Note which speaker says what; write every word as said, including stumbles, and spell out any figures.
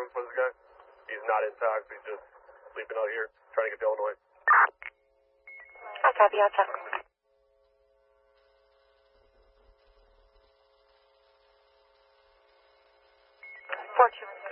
Speaker 1: room for this guy. He's not intact. He's just sleeping out here, trying to get to Illinois.
Speaker 2: I copy. I'll check. Fortune.